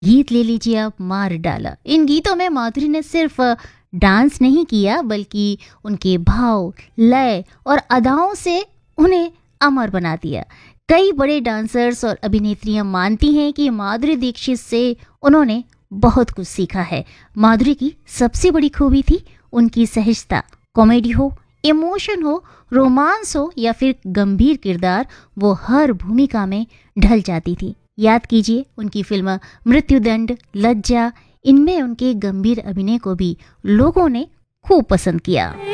गीत ले लीजिए आप मार डाला। इन गीतों में माधुरी ने सिर्फ डांस नहीं किया बल्कि उनके भाव, लय और अदाओं से उन्हें अमर बना दिया। कई बड़े डांसर्स और अभिनेत्रियां मानती हैं कि माधुरी दीक्षित से उन्होंने बहुत कुछ सीखा है। माधुरी की सबसे बड़ी खूबी थी उनकी सहजता। कॉमेडी हो, इमोशन हो, रोमांस हो या फिर गंभीर किरदार, वो हर भूमिका में ढल जाती थी। याद कीजिए उनकी फिल्म मृत्युदंड, लज्जा, इनमें उनके गंभीर अभिनय को भी लोगों ने खूब पसंद किया।